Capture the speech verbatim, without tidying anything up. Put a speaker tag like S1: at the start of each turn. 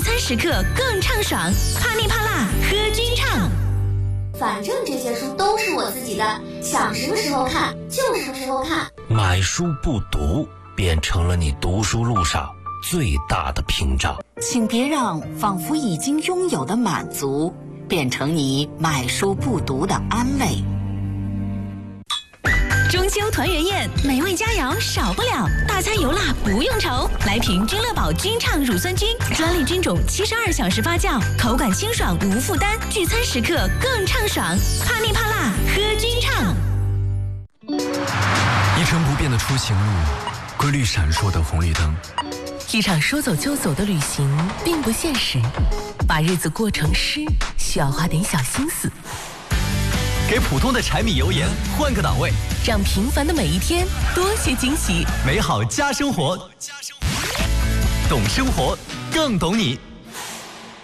S1: 餐时刻更畅爽。啪哩啪啦，喝君畅。
S2: 反正这些书都是我自己的，想什么时候看就什么时候看。
S3: 买书不读，变成了你读书路上最大的屏障。
S4: 请别让仿佛已经拥有的满足，变成你买书不读的安慰。
S1: 中秋团圆宴，美味佳肴少不了，大餐油辣不用愁。来瓶君乐宝君畅乳酸菌，专利菌种，七十二小时发酵，口感清爽无负担，聚餐时刻更畅爽。啪哩啪啦，喝君畅。
S5: 一成不变的出行路，规律闪烁的红绿灯。
S6: 一场说走就走的旅行并不现实，把日子过成诗，需要花点小心思。
S7: 给普通的柴米油盐换个档位，
S6: 让平凡的每一天多些惊喜。
S7: 美好加生活，懂生活更懂你。